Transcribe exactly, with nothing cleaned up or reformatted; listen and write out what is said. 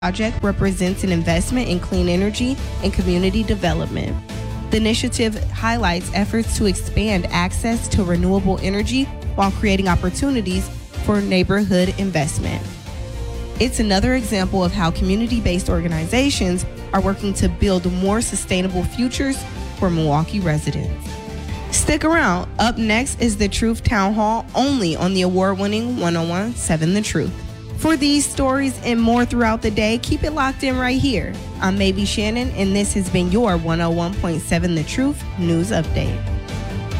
project represents an investment in clean energy and community development. The initiative highlights efforts to expand access to renewable energy while creating opportunities for neighborhood investment. It's another example of how community-based organizations are working to build more sustainable futures for Milwaukee residents. Stick around. Up next is the Truth Town Hall, only on the award-winning one oh one point seven The Truth. For these stories and more throughout the day, keep it locked in right here. I'm Maybe Shannon, and this has been your one oh one point seven The Truth News Update.